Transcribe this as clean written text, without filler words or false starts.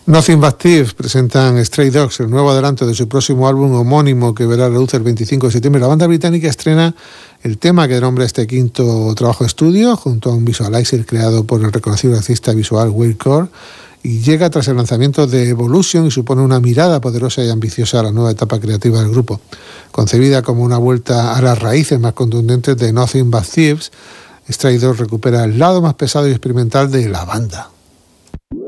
Nothing But Thieves presentan Stray Dogs, el nuevo adelanto de su próximo álbum homónimo que verá la luz el 25 de septiembre. La banda británica estrena el tema que nombra este quinto trabajo de estudio junto a un visualizer creado por el reconocido artista visual Will Core, y llega tras el lanzamiento de Evolution y supone una mirada poderosa y ambiciosa a la nueva etapa creativa del grupo. Concebida como una vuelta a las raíces más contundentes de Nothing But Thieves, Stray Dogs recupera el lado más pesado y experimental de la banda.